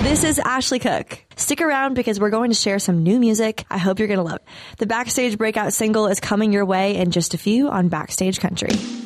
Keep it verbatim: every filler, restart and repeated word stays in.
This is Ashley Cook. Stick around because we're going to share some new music. I hope you're going to love it. The Backstage Breakout single is coming your way in just a few on Backstage Country.